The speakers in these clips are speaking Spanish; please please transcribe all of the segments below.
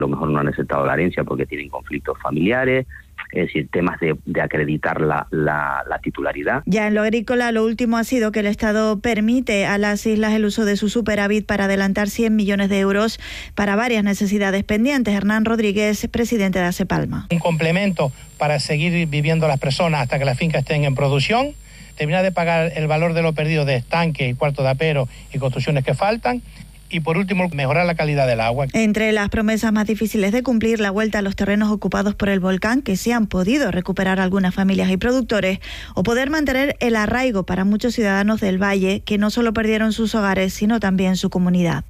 lo mejor no han necesitado la herencia porque tienen conflictos familiares, es decir, temas de acreditar la titularidad. Ya en lo agrícola, lo último ha sido que el Estado permite a las islas el uso de su superávit para adelantar 100 millones de euros para varias necesidades pendientes. Hernán Rodríguez, presidente de ASEPalma. Un complemento para seguir viviendo las personas hasta que las fincas estén en producción, terminar de pagar el valor de lo perdido de estanques y cuartos de apero y construcciones que faltan. Y por último, mejorar la calidad del agua. Entre las promesas más difíciles de cumplir, la vuelta a los terrenos ocupados por el volcán, que se han podido recuperar algunas familias y productores, o poder mantener el arraigo para muchos ciudadanos del Valle, que no solo perdieron sus hogares, sino también su comunidad.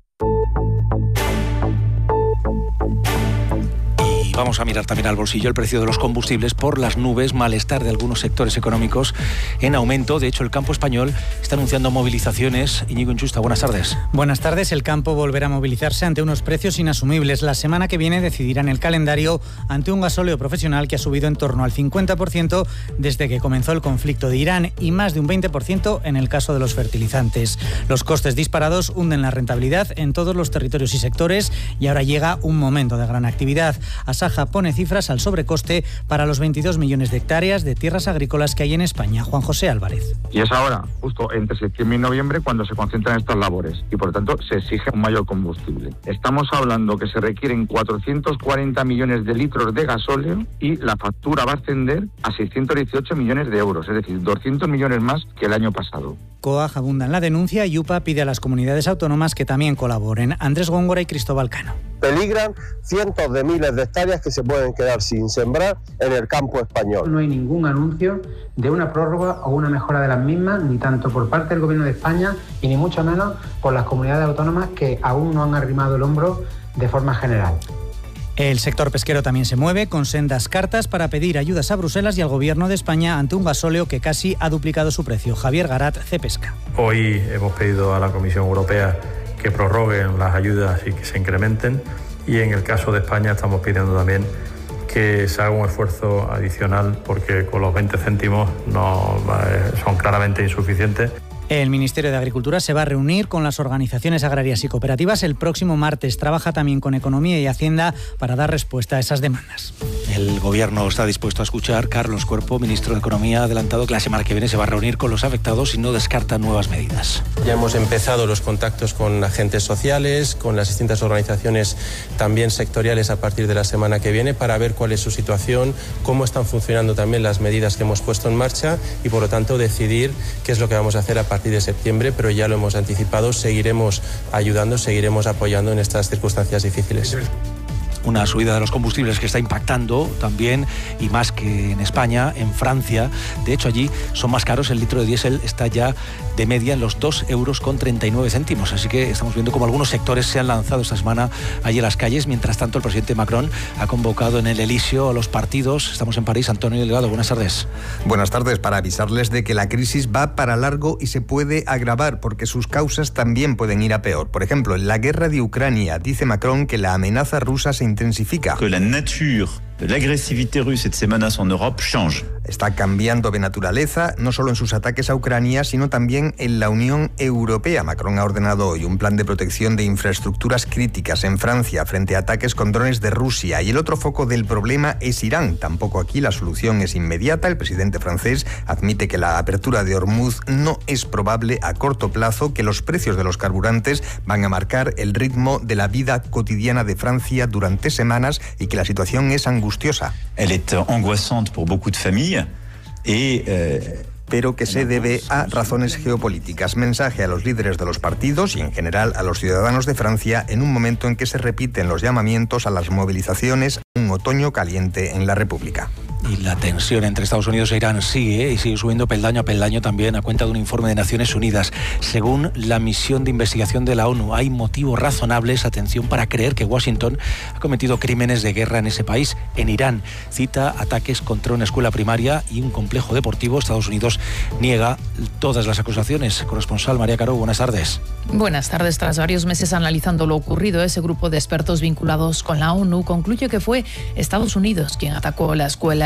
Vamos a mirar también al bolsillo. El precio de los combustibles por las nubes, malestar de algunos sectores económicos en aumento. De hecho, el campo español está anunciando movilizaciones. Íñigo Inchusta, buenas tardes. Buenas tardes. El campo volverá a movilizarse ante unos precios inasumibles. La semana que viene decidirán el calendario ante un gasóleo profesional que ha subido en torno al 50% desde que comenzó el conflicto de Irán y más de un 20% en el caso de los fertilizantes. Los costes disparados hunden la rentabilidad en todos los territorios y sectores y ahora llega un momento de gran actividad. Asaja pone cifras al sobrecoste para los 22 millones de hectáreas de tierras agrícolas que hay en España. Juan José Álvarez. Y es ahora, justo entre septiembre y noviembre, cuando se concentran estas labores y, por lo tanto, se exige un mayor combustible. Estamos hablando que se requieren 440 millones de litros de gasóleo y la factura va a ascender a 618 millones de euros, es decir, 200 millones más que el año pasado. COAG abunda en la denuncia y UPA pide a las comunidades autónomas que también colaboren. Andrés Góngora y Cristóbal Cano. Peligran cientos de miles de hectáreas que se pueden quedar sin sembrar en el campo español. No hay ningún anuncio de una prórroga o una mejora de las mismas, ni tanto por parte del Gobierno de España y ni mucho menos por las comunidades autónomas que aún no han arrimado el hombro de forma general. El sector pesquero también se mueve con sendas cartas para pedir ayudas a Bruselas y al Gobierno de España ante un gasóleo que casi ha duplicado su precio. Javier Garat, CEPESCA. Hoy hemos pedido a la Comisión Europea que prorroguen las ayudas y que se incrementen, y en el caso de España estamos pidiendo también que se haga un esfuerzo adicional porque con los 20 céntimos no son claramente insuficientes. El Ministerio de Agricultura se va a reunir con las organizaciones agrarias y cooperativas el próximo martes. Trabaja también con Economía y Hacienda para dar respuesta a esas demandas. El Gobierno está dispuesto a escuchar. Carlos Cuerpo, ministro de Economía, ha adelantado que la semana que viene se va a reunir con los afectados y no descarta nuevas medidas. Ya hemos empezado los contactos con agentes sociales, con las distintas organizaciones también sectoriales a partir de la semana que viene para ver cuál es su situación, cómo están funcionando también las medidas que hemos puesto en marcha y, por lo tanto, decidir qué es lo que vamos a hacer a partir de septiembre, pero ya lo hemos anticipado, seguiremos ayudando, seguiremos apoyando en estas circunstancias difíciles. Una subida de los combustibles que está impactando también, y más que en España, en Francia. De hecho, allí son más caros. El litro de diésel está ya de media en los 2,39 euros. Así que estamos viendo cómo algunos sectores se han lanzado esta semana allí a las calles. Mientras tanto, el presidente Macron ha convocado en el Elíseo a los partidos. Estamos en París. Antonio Delgado, buenas tardes. Buenas tardes, para avisarles de que la crisis va para largo y se puede agravar, porque sus causas también pueden ir a peor. Por ejemplo, en la guerra de Ucrania, dice Macron que la amenaza rusa se intensifica. Que la nature de la agresividad rusa y de sus amenazas en Europa change. Está cambiando de naturaleza, no solo en sus ataques a Ucrania, sino también en la Unión Europea. Macron ha ordenado hoy un plan de protección de infraestructuras críticas en Francia frente a ataques con drones de Rusia. Y el otro foco del problema es Irán. Tampoco aquí la solución es inmediata. El presidente francés admite que la apertura de Hormuz no es probable a corto plazo, que los precios de los carburantes van a marcar el ritmo de la vida cotidiana de Francia durante semanas y que la situación es angustiosa. Elle est angoissante pour beaucoup de familles. Pero que se debe a razones geopolíticas. Mensaje a los líderes de los partidos y en general a los ciudadanos de Francia en un momento en que se repiten los llamamientos a las movilizaciones, un otoño caliente en la República. Y la tensión entre Estados Unidos e Irán sigue y sigue subiendo peldaño a peldaño también a cuenta de un informe de Naciones Unidas. Según la misión de investigación de la ONU, hay motivos razonables, atención, para creer que Washington ha cometido crímenes de guerra en ese país. En Irán cita ataques contra una escuela primaria y un complejo deportivo. Estados Unidos niega todas las acusaciones. Corresponsal María Caro, buenas tardes. Buenas tardes. Tras varios meses analizando lo ocurrido, ese grupo de expertos vinculados con la ONU concluye que fue Estados Unidos quien atacó la escuela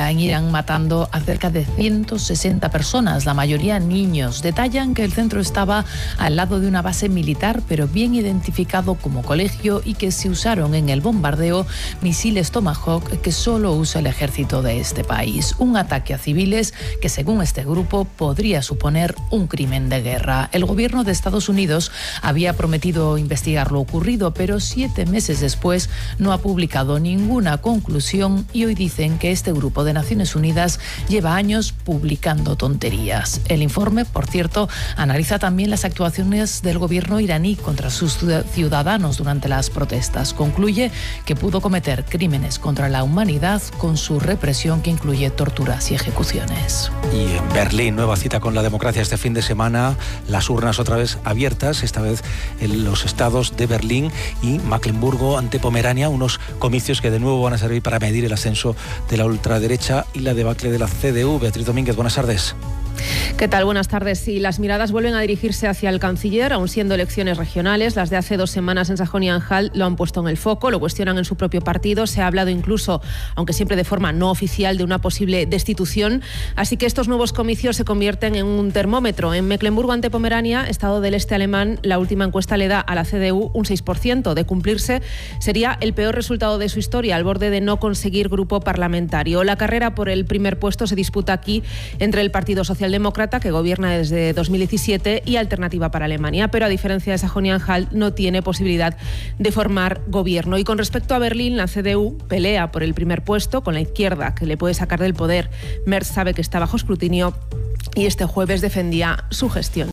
día en Irán, matando a cerca de 160 personas, la mayoría niños. Detallan que el centro estaba al lado de una base militar, pero bien identificado como colegio, y que se usaron en el bombardeo misiles Tomahawk que solo usa el ejército de este país. Un ataque a civiles que, según este grupo, podría suponer un crimen de guerra. El gobierno de Estados Unidos había prometido investigar lo ocurrido, pero 7 meses después no ha publicado ninguna conclusión, y hoy dicen que este grupo de Naciones Unidas lleva años publicando tonterías. El informe, por cierto, analiza también las actuaciones del gobierno iraní contra sus ciudadanos durante las protestas. Concluye que pudo cometer crímenes contra la humanidad con su represión, que incluye torturas y ejecuciones. Y en Berlín, nueva cita con la democracia este fin de semana, las urnas otra vez abiertas, esta vez en los estados de Berlín y Mecklemburgo ante Pomerania, unos comicios que de nuevo van a servir para medir el ascenso de la ultraderecha y la debacle de la CDU. Beatriz Domínguez, buenas tardes. ¿Qué tal? Buenas tardes. Sí, las miradas vuelven a dirigirse hacia el canciller, aun siendo elecciones regionales. Las de hace 2 semanas en Sajonia-Anhalt lo han puesto en el foco, lo cuestionan en su propio partido. Se ha hablado incluso, aunque siempre de forma no oficial, de una posible destitución. Así que estos nuevos comicios se convierten en un termómetro. En Mecklemburgo ante Pomerania, estado del este alemán, la última encuesta le da a la CDU un 6%. De cumplirse, sería el peor resultado de su historia, al borde de no conseguir grupo parlamentario. La carrera por el primer puesto se disputa aquí entre el Partido Socialdemócrata, que gobierna desde 2017, y Alternativa para Alemania, pero a diferencia de Sajonia-Anhalt no tiene posibilidad de formar gobierno. Y con respecto a Berlín, la CDU pelea por el primer puesto con la izquierda, que le puede sacar del poder. Merz sabe que está bajo escrutinio y este jueves defendía su gestión.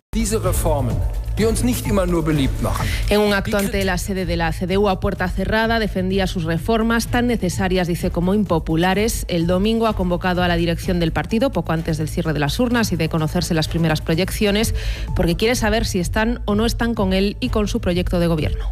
En un acto ante la sede de la CDU a puerta cerrada, defendía sus reformas, tan necesarias, dice, como impopulares. El domingo ha convocado a la dirección del partido poco antes del cierre de las urnas y de conocerse las primeras proyecciones, porque quiere saber si están o no están con él y con su proyecto de gobierno.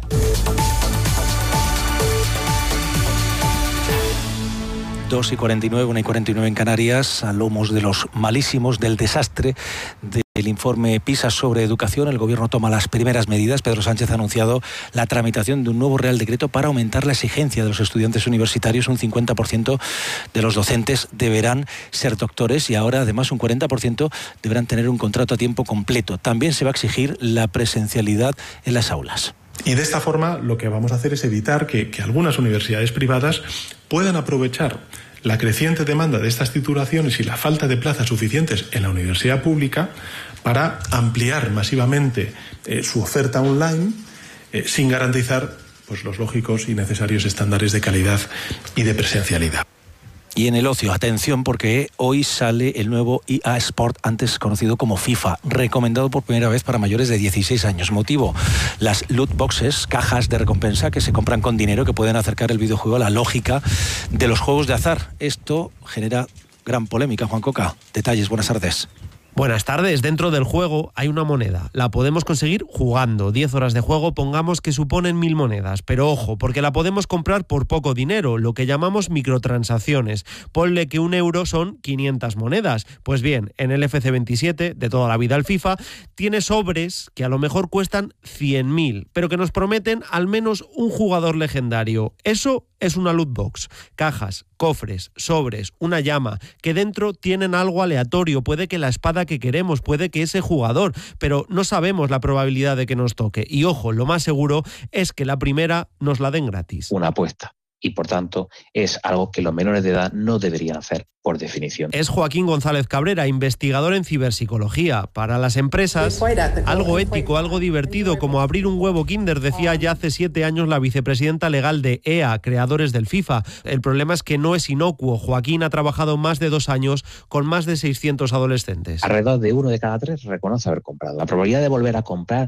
2:49, 1:49 en Canarias, a lomos de los malísimos, del desastre del informe PISA sobre educación. El gobierno toma las primeras medidas. Pedro Sánchez ha anunciado la tramitación de un nuevo Real Decreto para aumentar la exigencia de los estudiantes universitarios. Un 50% de los docentes deberán ser doctores y ahora además un 40% deberán tener un contrato a tiempo completo. También se va a exigir la presencialidad en las aulas. Y de esta forma lo que vamos a hacer es evitar que algunas universidades privadas puedan aprovechar la creciente demanda de estas titulaciones y la falta de plazas suficientes en la universidad pública para ampliar masivamente su oferta online sin garantizar pues, los lógicos y necesarios estándares de calidad y de presencialidad. Y en el ocio, atención, porque hoy sale el nuevo EA Sport, antes conocido como FIFA, recomendado por primera vez para mayores de 16 años. Motivo: las loot boxes, cajas de recompensa que se compran con dinero, que pueden acercar el videojuego a la lógica de los juegos de azar. Esto genera gran polémica. Juan Coca, detalles, buenas tardes. Buenas tardes. Dentro del juego hay una moneda. La podemos conseguir jugando. 10 horas de juego, pongamos que suponen 1000 monedas. Pero ojo, porque la podemos comprar por poco dinero, lo que llamamos microtransacciones. Ponle que 1 euro son 500 monedas. Pues bien, en el FC27, de toda la vida el FIFA, tiene sobres que a lo mejor cuestan 100.000, pero que nos prometen al menos un jugador legendario. Eso es una loot box. Cajas, cofres, sobres, una llama, que dentro tienen algo aleatorio. Puede que la espada que queremos, puede que ese jugador, pero no sabemos la probabilidad de que nos toque. Y ojo, lo más seguro es que la primera nos la den gratis. Una apuesta. Y por tanto es algo que los menores de edad no deberían hacer, por definición. Es Joaquín González Cabrera, investigador en ciberpsicología. Para las empresas, algo ético, algo divertido, como abrir un huevo Kinder, decía ya hace 7 años la vicepresidenta legal de EA, creadores del FIFA. El problema es que no es inocuo. Joaquín ha trabajado más de 2 años con más de 600 adolescentes. Alrededor de 1 de cada 3 reconoce haber comprado. La probabilidad de volver a comprar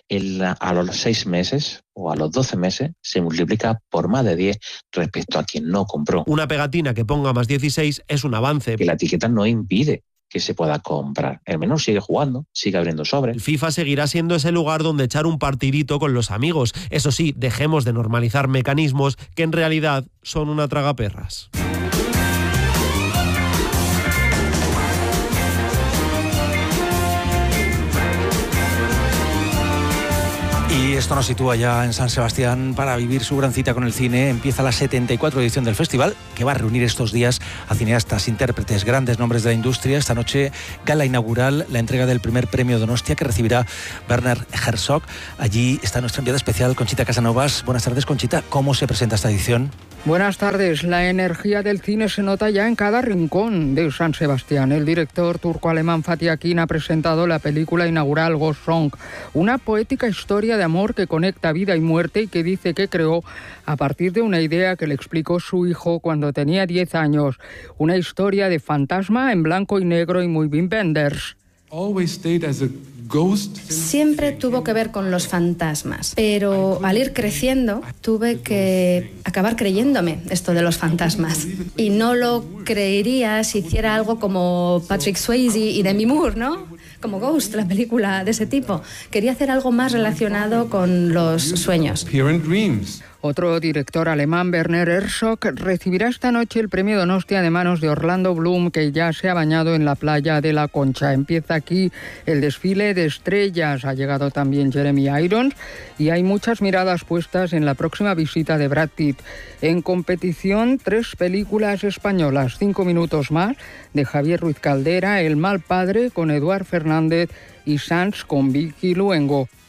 a los 6 meses o a los 12 meses se multiplica por más de 10 respecto a quien no compró. Una pegatina que ponga más 16 es un avance. Que la etiqueta no impide que se pueda comprar. El menor sigue jugando, sigue abriendo sobres. El FIFA seguirá siendo ese lugar donde echar un partidito con los amigos. Eso sí, dejemos de normalizar mecanismos que en realidad son una tragaperras. Y esto nos sitúa ya en San Sebastián para vivir su gran cita con el cine. Empieza la 74 edición del festival, que va a reunir estos días a cineastas, intérpretes, grandes nombres de la industria. Esta noche, gala inaugural, la entrega del primer premio Donostia que recibirá Werner Herzog. Allí está nuestra enviada especial, Conchita Casanovas. Buenas tardes, Conchita. ¿Cómo se presenta esta edición? Buenas tardes. La energía del cine se nota ya en cada rincón de San Sebastián. El director turco-alemán Fatih Akin ha presentado la película inaugural Ghost Song, una poética historia de amor que conecta vida y muerte y que dice que creó a partir de una idea que le explicó su hijo cuando tenía 10 años. Una historia de fantasma en blanco y negro y muy Wim Wenders. Siempre tuvo que ver con los fantasmas, pero al ir creciendo tuve que acabar creyéndome esto de los fantasmas. Y no lo creería si hiciera algo como Patrick Swayze y Demi Moore, ¿no? Como Ghost, la película de ese tipo. Quería hacer algo más relacionado con los sueños. Otro director alemán, Werner Herzog, recibirá esta noche el premio Donostia de manos de Orlando Bloom, que ya se ha bañado en la playa de La Concha. Empieza aquí el desfile de estrellas. Ha llegado también Jeremy Irons y hay muchas miradas puestas en la próxima visita de Brad Pitt. En competición, 3 películas españolas. 5 minutos más, de Javier Ruiz Caldera, El mal padre, con Eduard Fernández, y Sans, con Vicky Luengo.